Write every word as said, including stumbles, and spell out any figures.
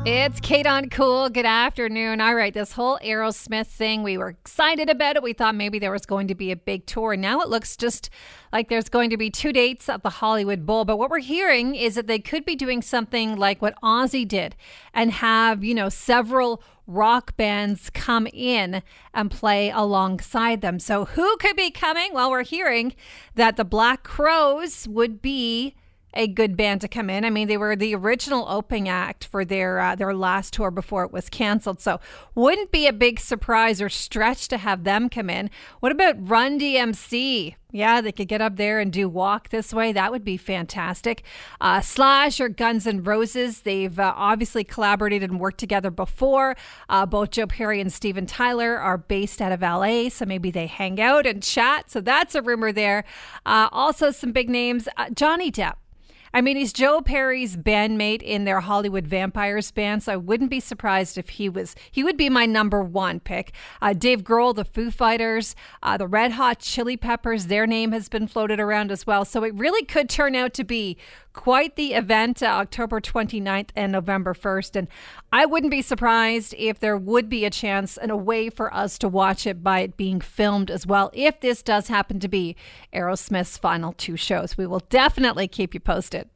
It's Kate on Cool. Good afternoon. All right, this whole Aerosmith thing, we were excited about it. We thought maybe there was going to be a big tour. Now it looks just like there's going to be two dates at the Hollywood Bowl. But what we're hearing is that they could be doing something like what Ozzy did and have, you know, several rock bands come in and play alongside them. So who could be coming? Well, we're hearing that the Black Crowes would be a good band to come in. I mean, they were the original opening act for their uh, their last tour before it was canceled. So wouldn't be a big surprise or stretch to have them come in. What about Run D M C? Yeah, they could get up there and do Walk This Way. That would be fantastic. Uh, Slash or Guns N' Roses. They've uh, obviously collaborated and worked together before. Uh, both Joe Perry and Steven Tyler are based out of L A, so maybe they hang out and chat. So that's a rumor there. Uh, also, some big names. Uh, Johnny Depp. I mean, he's Joe Perry's bandmate in their Hollywood Vampires band, so I wouldn't be surprised if he was, he would be my number one pick. Uh, Dave Grohl, the Foo Fighters, uh, the Red Hot Chili Peppers, their name has been floated around as well. So it really could turn out to be quite the event, uh, October twenty-ninth and November first. And I wouldn't be surprised if there would be a chance and a way for us to watch it by it being filmed as well, if this does happen to be Aerosmith's final two shows. We will definitely keep you posted.